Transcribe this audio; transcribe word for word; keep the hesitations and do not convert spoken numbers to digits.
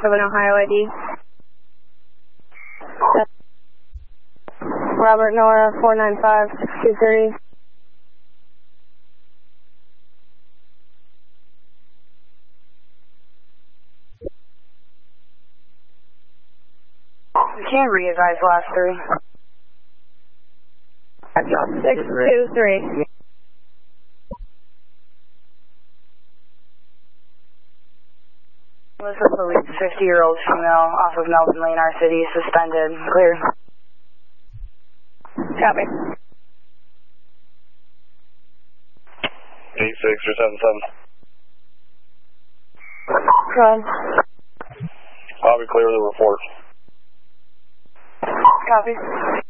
of an Ohio I D. Robert Nora, four nine five, six two three. Can you re-advise the last three? six two three. Melissa Police, fifty-year-old female off of Melvin Lane, our city, suspended. Clear. Copy. eight six or seven seven. Run. I'll be clear of the report. Copy.